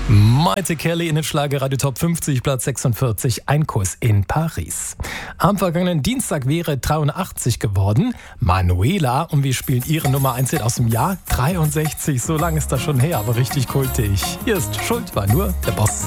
Maite Kelly in den Schlagerradio Top 50, Platz 46, ein Kuss in Paris. Am vergangenen Dienstag wäre 83 geworden. Manuela, und wir spielen ihre Nummer 1 Hit aus dem Jahr 63. So lange ist das schon her, aber richtig kultig. Hier ist Schuld war nur der Boss.